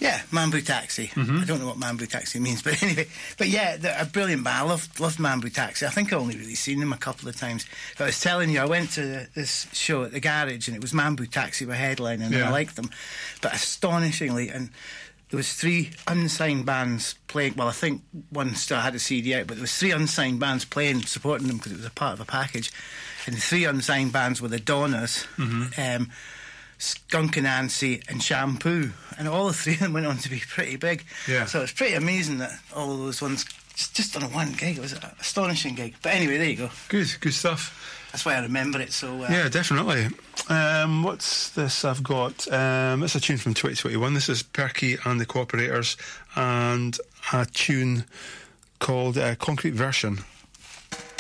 Yeah, Mambo Taxi. I don't know what Mambo Taxi means, but anyway. But yeah, they're a brilliant band. I loved Mambo Taxi. I think I only really seen them a couple of times. But I was telling you, I went to this show at the Garage, and it was Mambo Taxi were headlining, and I liked them. But astonishingly, and there was 3 unsigned bands playing. Well, I think one still had a CD out, but there was 3 unsigned bands playing, supporting them because it was a part of a package. And the 3 unsigned bands were the Donnas, Skunk Anansie and Shampoo, and all the 3 of them went on to be pretty big. So it's pretty amazing that all of those ones just on a one gig. It was an astonishing gig. But anyway, there you go. Good stuff. That's why I remember it so well. Yeah, definitely. What's this I've got? It's a tune from 2021. This is Perky and the Cooperators, and a tune called Concrete Version.